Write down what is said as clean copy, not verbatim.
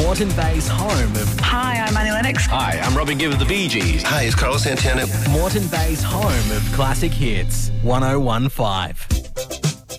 Moreton Bay's home of... Hi, I'm Annie Lennox. Hi, I'm Robbie Gibb of the Bee Gees. Hi, it's Carlos Santana. Moreton Bay's home of classic hits, 1015.